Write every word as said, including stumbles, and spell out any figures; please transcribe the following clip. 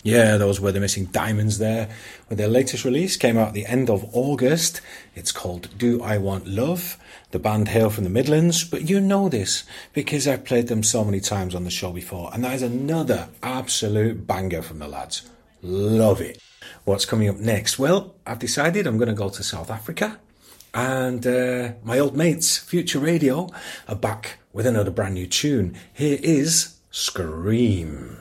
Yeah, those were the Missing Diamonds there. With their latest release, came out at the end of August. It's called Do I Want Love? The band hail from the Midlands, but you know this because I've played them so many times on the show before, and that is another absolute banger from the lads. Love it. What's coming up next? Well, I've decided I'm going to go to South Africa, and uh, my old mates, Future Radio, are back with another brand new tune. Here is Scream.